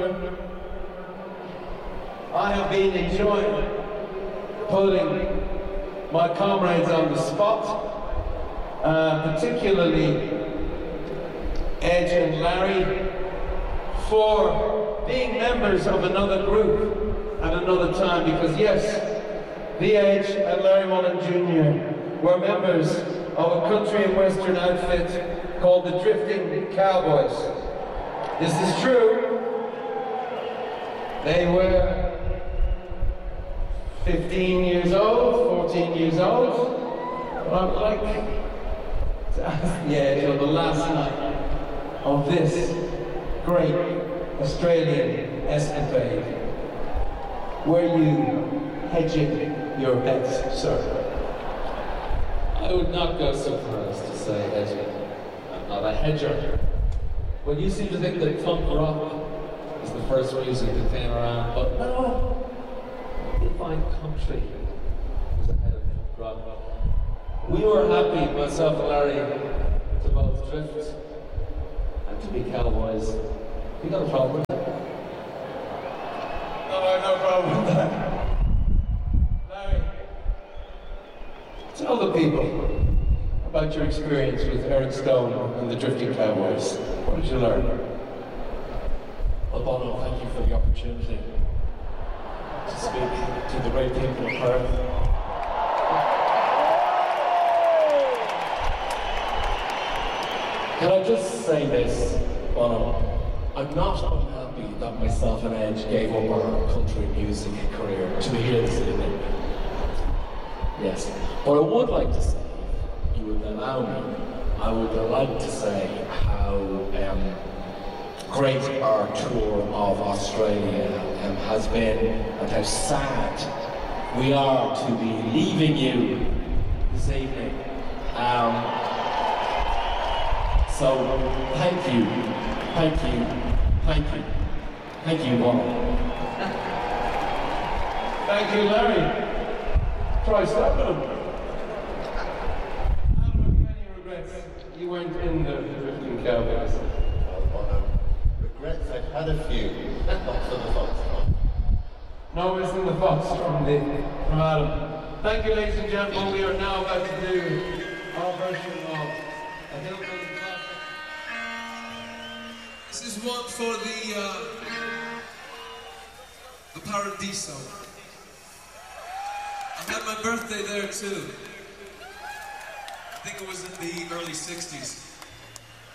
London. I have been enjoying putting my comrades on the spot, particularly Edge and Larry, for being members of another group at another time, because yes, The Edge and Larry Mullen Jr. were members of a country and western outfit called the Drifting Cowboys. This is true. They were 15 years old, 14 years old. I'd like to ask the Edge on the last night of this great Australian escapade. Were you hedging your bets, sir? I would not go so far as to say hedging. I'm not a hedger. Well, you seem to think that punk rock is the first music that came around, but no, you'll find country is ahead of punk rock. We were happy, myself and Larry, to both drift and to be cowboys. You got a problem with that? No, I have no problem with that. Larry, tell the people about your experience with Eric Stone and the Drifting Cowboys. What did you learn? Well, Bono, thank you for the opportunity to speak to the great people of Perth. Can I just say this, Bono? I'm not unhappy that myself and Edge gave up our country music career to be here this evening. Yes. But I would like to say, if you would allow me, I would like to say how great our tour of Australia has been and how sad we are to be leaving you this evening. So, thank you, thank you, thank you, thank you, Bono. Thank you, Larry. Try stopping him. How many regrets you weren't in the Drifting Cowboys? Well, Bono, regrets I've had a few, not for the Fox. No, it's in the Fox from Adam. Thank you, ladies and gentlemen. We are now about to do our version of a Hillbilly Classic. This is one for the Paradiso. I had my birthday there too. I think it was in the early 60s.